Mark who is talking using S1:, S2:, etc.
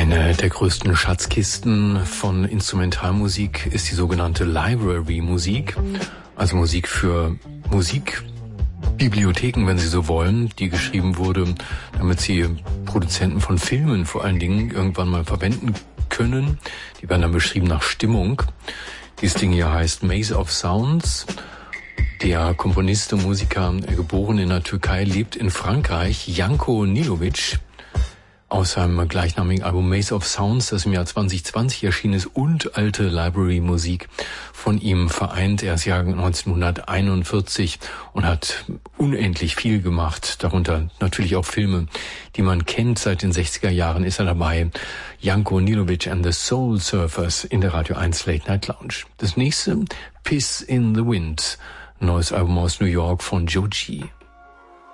S1: Eine der größten Schatzkisten von Instrumentalmusik ist die sogenannte Library-Musik, also Musik für Musikbibliotheken, wenn Sie so wollen, die geschrieben wurde, damit sie Produzenten von Filmen vor allen Dingen irgendwann mal verwenden können. Die werden dann beschrieben nach Stimmung. Dieses Ding hier heißt Maze of Sounds. Der Komponist und Musiker, geboren in der Türkei, lebt in Frankreich, Janko Nilovic. Aus seinem gleichnamigen Album Maze of Sounds, das im Jahr 2020 erschienen ist, und alte Library-Musik von ihm vereint. Er ist Jahrgang 1941 und hat unendlich viel gemacht, darunter natürlich auch Filme, die man kennt. Seit den 60er Jahren ist er dabei. Janko Nilovic and the Soul Surfers in der Radio 1 Late Night Lounge. Das nächste, Piss in the Wind, neues Album aus New York von Joe G.